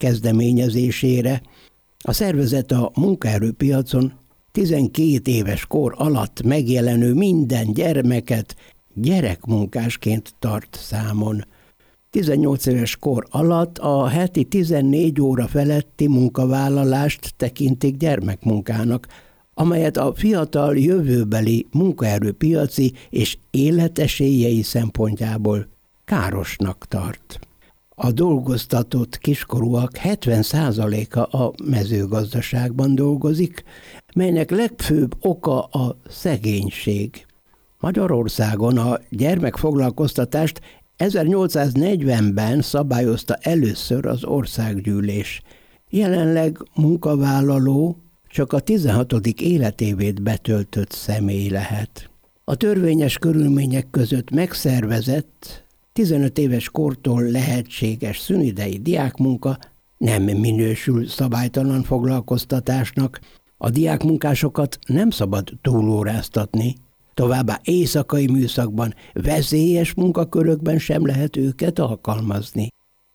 kezdeményezésére. A szervezet a munkaerőpiacon 12 éves kor alatt megjelenő minden gyermeket gyerekmunkásként tart számon. 18 éves kor alatt a heti 14 óra feletti munkavállalást tekintik gyermekmunkának, amelyet a fiatal jövőbeli munkaerőpiaci és életesélyei szempontjából károsnak tart. A dolgoztatott kiskorúak 70%-a a mezőgazdaságban dolgozik, melynek legfőbb oka a szegénység. Magyarországon a gyermekfoglalkoztatást 1840-ben szabályozta először az országgyűlés. Jelenleg munkavállaló csak a 16. életévét betöltött személy lehet. A törvényes körülmények között megszervezett, 15 éves kortól lehetséges szünidei diákmunka nem minősül szabálytalan foglalkoztatásnak. A diákmunkásokat nem szabad túlóráztatni, továbbá éjszakai műszakban, veszélyes munkakörökben sem lehet őket alkalmazni.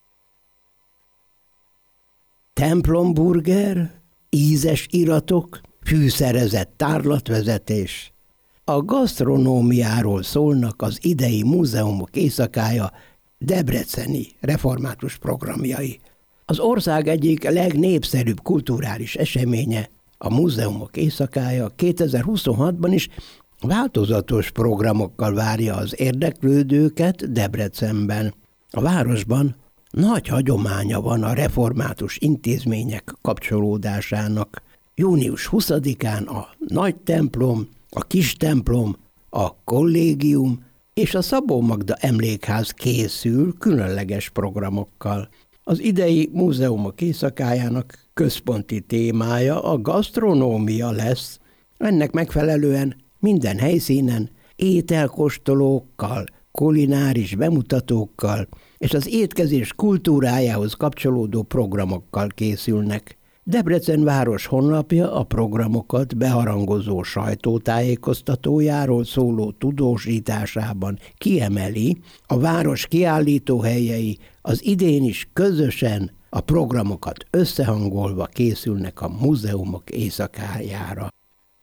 Templomburger, ízes iratok, fűszerezett tárlatvezetés. A gasztronómiáról szólnak az idei múzeumok éjszakája debreceni református programjai. Az ország egyik legnépszerűbb kulturális eseménye, a múzeumok éjszakája 2026-ban is változatos programokkal várja az érdeklődőket Debrecenben. A városban nagy hagyománya van a református intézmények kapcsolódásának. Június 20-án a nagy templom, a kis templom, a kollégium és a Szabó Magda emlékház készül különleges programokkal. Az idei múzeumok éjszakájának központi témája a gasztronómia lesz. Ennek megfelelően minden helyszínen ételkóstolókkal, kulináris bemutatókkal és az étkezés kultúrájához kapcsolódó programokkal készülnek. Debrecen város honlapja a programokat beharangozó sajtótájékoztatójáról szóló tudósításában kiemeli, a város kiállítóhelyei az idén is közösen a programokat összehangolva készülnek a múzeumok éjszakájára.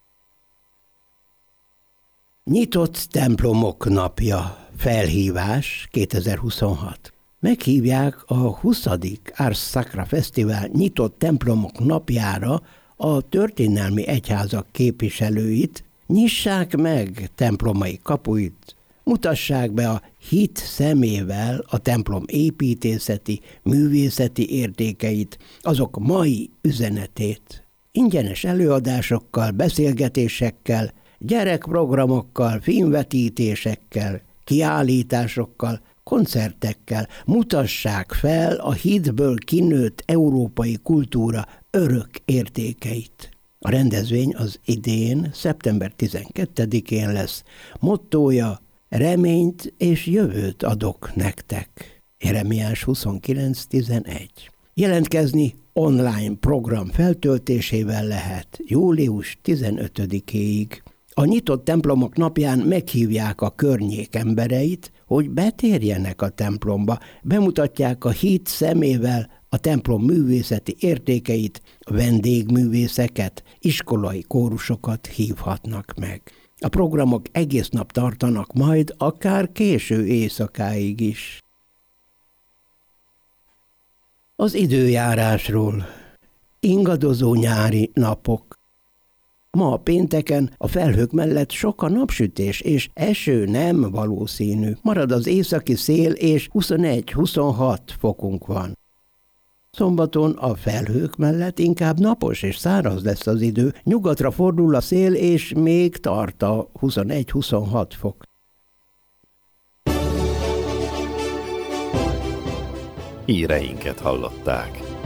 Nyitott templomok napja, felhívás 2026. Meghívják a 20. Ars Sacra Fesztivál nyitott templomok napjára a történelmi egyházak képviselőit, nyissák meg templomai kapuit, mutassák be a hit szemével a templom építészeti, művészeti értékeit, azok mai üzenetét. Ingyenes előadásokkal, beszélgetésekkel, gyerekprogramokkal, filmvetítésekkel, kiállításokkal, koncertekkel mutassák fel a hitből kinőtt európai kultúra örök értékeit. A rendezvény az idén, szeptember 12-én lesz. Mottója: reményt és jövőt adok nektek. Jeremiás 29.11. Jelentkezni online program feltöltésével lehet július 15-éig. A nyitott templomok napján meghívják a környék embereit, hogy betérjenek a templomba, bemutatják a hit szemével a templom művészeti értékeit, vendégművészeket, iskolai kórusokat hívhatnak meg. A programok egész nap tartanak majd, akár késő éjszakáig is. Az időjárásról. Ingadozó nyári napok. Ma pénteken a felhők mellett sok a napsütés, és eső nem valószínű. Marad az északi szél, és 21-26 fokunk van. Szombaton a felhők mellett inkább napos és száraz lesz az idő. Nyugatra fordul a szél, és még tart a 21-26 fok. Híreinket hallották.